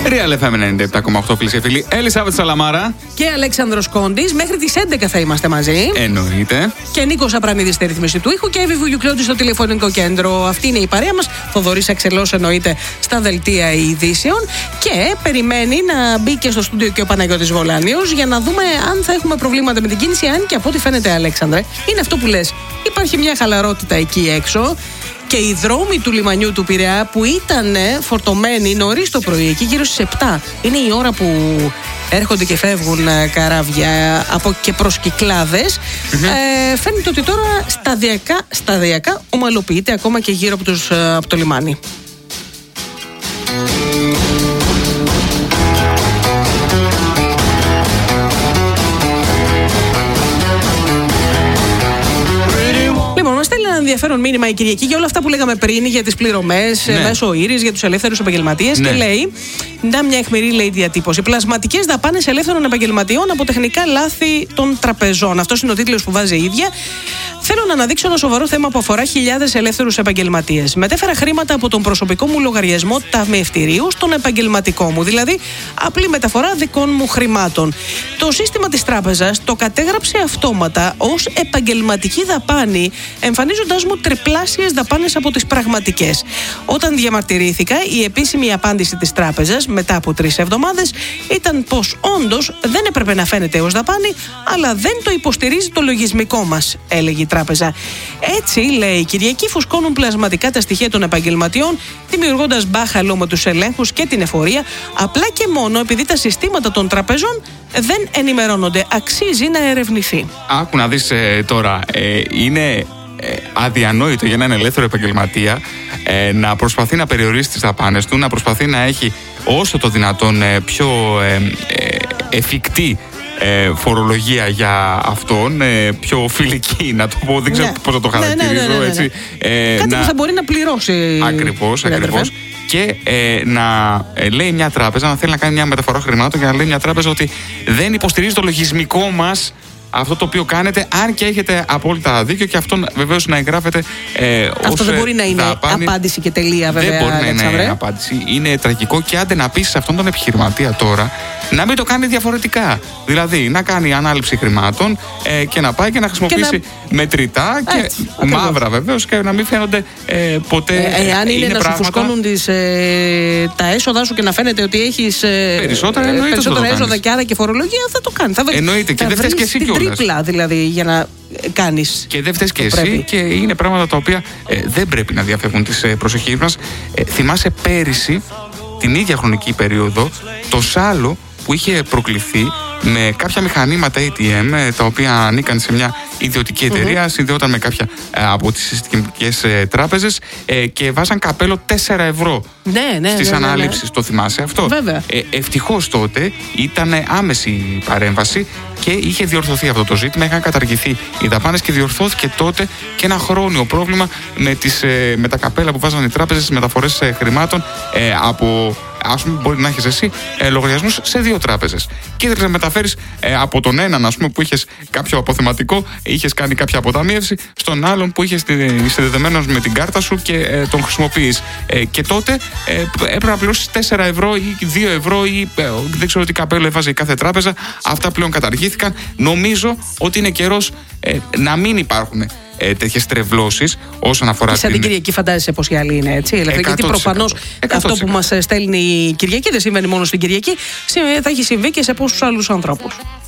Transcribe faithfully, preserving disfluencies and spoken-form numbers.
Real εφ εμ ενενήντα επτά κόμμα οκτώ, φίλοι και φίλοι. Ελισάβετ Σαλαμάρα και Αλέξανδρος Κόντης. Μέχρι τις έντεκα θα είμαστε μαζί. Εννοείται. Και Νίκος Απρανίδης στη ρύθμιση του ήχου και Εύη Βουγιουκλώτη στο τηλεφωνικό κέντρο. Αυτή είναι η παρέα μας. Θοδωρής Αξελός εννοείται στα δελτία ειδήσεων. Και περιμένει να μπει και στο στούντιο και ο Παναγιώτης Βολάνιος για να δούμε αν θα έχουμε προβλήματα με την κίνηση. Αν και από ό,τι φαίνεται, Αλέξανδρε, είναι αυτό που λες. Υπάρχει μια χαλαρότητα εκεί έξω. Και οι δρόμοι του λιμανιού του Πειραιά που ήταν φορτωμένοι νωρίς το πρωί, εκεί γύρω στις επτά, είναι η ώρα που έρχονται και φεύγουν καράβια από και προς Κυκλάδες. Mm-hmm. Ε, φαίνεται ότι τώρα σταδιακά, σταδιακά ομαλοποιείται ακόμα και γύρω από, τους, από το λιμάνι. Ενδιαφέρον μήνυμα η Κυριακή για όλα αυτά που λέγαμε πριν για τις πληρωμές ναι. μέσω ήρης για τους ελεύθερους επαγγελματίες. Ναι. Και λέει, να μια αιχμηρή λέει διατύπωση. Πλασματικές δαπάνες ελεύθερων επαγγελματιών από τεχνικά λάθη των τραπεζών. Αυτός είναι ο τίτλος που βάζει η ίδια. Θέλω να αναδείξω ένα σοβαρό θέμα που αφορά χιλιάδες ελεύθερους επαγγελματίες. Μετέφερα χρήματα από τον προσωπικό μου λογαριασμό ταμιευτηρίου στον επαγγελματικό μου. Δηλαδή, απλή μεταφορά δικών μου χρημάτων. Το σύστημα της τράπεζας το κατέγραψε αυτόματα ως επαγγελματική δαπάνη, εμφανίζοντας μου τριπλάσιες δαπάνες από τις πραγματικές. Όταν διαμαρτυρήθηκα, η επίσημη απάντηση της τράπεζας μετά από τρεις εβδομάδες ήταν πως όντως δεν έπρεπε να φαίνεται ως δαπάνη, αλλά δεν το υποστηρίζει το λογισμικό μας, έλεγε η τράπεζα. Έτσι, λέει η Κυριακή, φουσκώνουν πλασματικά τα στοιχεία των επαγγελματιών, δημιουργώντας μπάχαλο με τους ελέγχους και την εφορία, απλά και μόνο επειδή τα συστήματα των τραπεζών δεν ενημερώνονται. Αξίζει να ερευνηθεί. Άκου να δεις ε, τώρα, ε, είναι ε, αδιανόητο για έναν ελεύθερο επαγγελματία ε, να προσπαθεί να περιορίσει τις δαπάνες του, να προσπαθεί να έχει όσο το δυνατόν ε, πιο ε, ε, εφικτή Ε, φορολογία για αυτόν, ε, πιο φιλική, να το πω, δεν ξέρω ναι. πώς θα το χαρακτηρίζω. Ναι, ναι, ναι, ναι, ναι. Έτσι. Ε, Κάτι να... που θα μπορεί να πληρώσει. Ακριβώς, ακριβώς. Και ε, να ε, λέει μια τράπεζα, να θέλει να κάνει μια μεταφορά χρημάτων και να λέει μια τράπεζα ότι δεν υποστηρίζει το λογισμικό μας αυτό το οποίο κάνετε, αν και έχετε απόλυτα δίκιο, και αυτό βεβαίως να εγγράφεται ε, αυτό ως, δεν μπορεί να είναι δαπάνη. Απάντηση και τελεία, βέβαια. Δεν μπορεί να είναι απάντηση. Είναι τραγικό, και άντε να πεις σε αυτόν τον επιχειρηματία τώρα να μην το κάνει διαφορετικά. Δηλαδή να κάνει ανάληψη χρημάτων ε, και να πάει και να χρησιμοποιήσει και να... μετρητά και έτσι, μαύρα βεβαίως, και να μην φαίνονται ε, ποτέ. Ε, Εάν είναι, είναι να πράγματα... σου φουσκώνουν τις, ε, τα έσοδα σου και να φαίνεται ότι έχεις ε, περισσότερα, ε, περισσότερα έσοδα και άρα και φορολογία, θα το κάνει. Θα εννοείται, και δεν φταίς και εσύ κιόλας. Τρίπλα δηλαδή για να κάνεις. Και δεν φταίς και εσύ πρέπει. Και είναι πράγματα τα οποία ε, δεν πρέπει να διαφεύγουν της ε, προσοχής μας. Ε, θυμάσαι πέρυσι την ίδια χρονική περίοδο το σάλο που είχε προκληθεί με κάποια μηχανήματα έι τι εμ τα οποία ανήκαν σε μια ιδιωτική εταιρεία, mm-hmm. συνδεόταν με κάποια ε, από τις συστημικές ε, τράπεζες ε, και βάζαν καπέλο τέσσερα ευρώ ναι, ναι, στις ναι, ναι, ανάληψεις. ναι. Το θυμάσαι αυτό? Βέβαια. Ε, ευτυχώς τότε ήταν άμεση η παρέμβαση και είχε διορθωθεί αυτό το ζήτημα. Είχαν καταργηθεί οι δαπάνες και διορθώθηκε τότε και ένα χρόνιο πρόβλημα με, τις, ε, με τα καπέλα που βάζαν οι τράπεζες στις μεταφορές ε, χρημάτων ε, από. Ας πούμε, μπορεί να έχεις εσύ ε, λογαριασμούς σε δύο τράπεζες. Και ήθελες να μεταφέρεις ε, από τον έναν, ας πούμε, που είχες κάποιο αποθεματικό, είχες κάνει κάποια αποταμίευση, στον άλλον που είχες συνδεδεμένος με την κάρτα σου και ε, τον χρησιμοποιείς. Ε, και τότε ε, έπρεπε να πληρώσεις τέσσερα ευρώ ή δύο ευρώ ή ε, δεν ξέρω τι καπέλο έβαζε η κάθε τράπεζα. Αυτά πλέον καταργήθηκαν. Νομίζω ότι είναι καιρός ε, να μην υπάρχουν Ε, τέτοιες τρευλώσεις όσον αφορά. Σαν την Κυριακή, φαντάζεσαι πως η άλλη είναι έτσι. Δηλαδή, γιατί προφανώς αυτό που μας στέλνει η Κυριακή δεν συμβαίνει μόνο στην Κυριακή, θα έχει συμβεί και σε πόσους άλλους ανθρώπους.